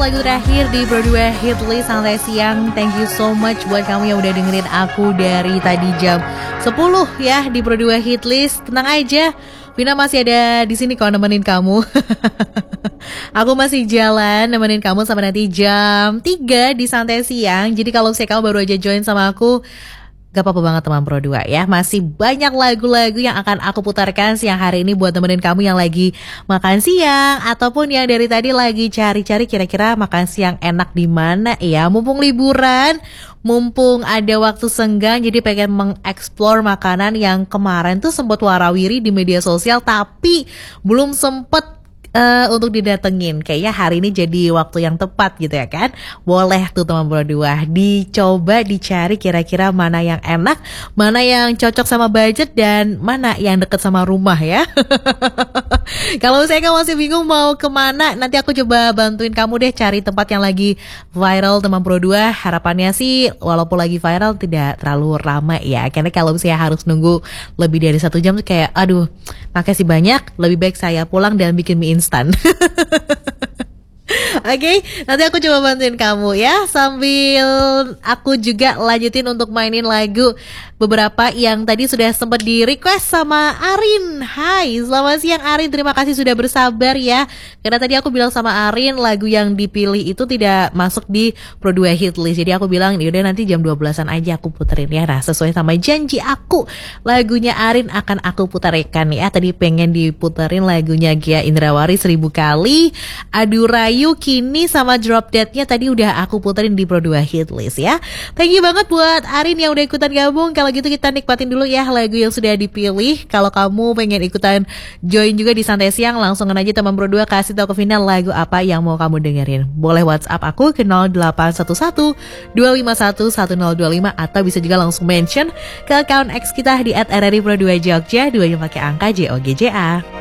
lagu terakhir di Pro 2 Hitlist Santai Siang. Thank you so much buat kamu yang udah dengerin aku dari tadi jam 10 ya di Pro 2 Hitlist. Tenang aja, Vina masih ada di sini kok nemenin kamu. Aku masih jalan nemenin kamu sampai nanti jam 3 di Santai Siang. Jadi kalau misalnya kamu baru aja join sama aku, gak apa-apa banget teman Pro 2 ya. Masih banyak lagu-lagu yang akan aku putarkan siang hari ini buat temenin kamu yang lagi makan siang ataupun yang dari tadi lagi cari-cari kira-kira makan siang enak di mana ya. Mumpung liburan, mumpung ada waktu senggang, jadi pengen mengeksplor makanan yang kemarin tuh sempat warawiri di media sosial tapi belum sempet untuk didatengin. Kayaknya hari ini jadi waktu yang tepat gitu ya kan. Boleh tuh teman Pro 2 dicoba, dicari kira-kira mana yang enak, mana yang cocok sama budget, dan mana yang deket sama rumah ya. Kalau saya masih bingung mau kemana, nanti aku coba bantuin kamu deh cari tempat yang lagi viral teman Pro 2. Harapannya sih walaupun lagi viral tidak terlalu ramai ya. Karena kalau saya harus nunggu lebih dari 1 jam tuh kayak aduh, makasih banyak, lebih baik saya pulang dan bikin mie instan. Oke, nanti aku coba bantuin kamu ya, sambil aku juga lanjutin untuk mainin lagu beberapa yang tadi sudah sempat di request sama Arin. Hai, selamat siang Arin, terima kasih sudah bersabar ya. Karena tadi aku bilang sama Arin lagu yang dipilih itu tidak masuk di Pro 2 Hitlist. Jadi aku bilang yaudah nanti jam 12-an aja aku puterin ya. Nah, sesuai sama janji aku, lagunya Arin akan aku putarkan ya. Tadi pengen diputerin lagunya Gia Indrawari 1000 kali, Adu Rayu, Kini sama Drop Dead-nya tadi udah aku puterin di Pro 2 Hitlist ya. Thank you banget buat Arin yang udah ikutan gabung. Kalau gitu kita nikmatin dulu ya lagu yang sudah dipilih. Kalau kamu pengen ikutan join juga di Santai Siang, langsung aja teman Pro 2 kasih tau ke Vina lagu apa yang mau kamu dengerin. Boleh WhatsApp aku ke 0811 251 1025 atau bisa juga langsung mention ke account X kita di @RRI Pro 2 Jogja, 2 yang pakai angka JOGJA.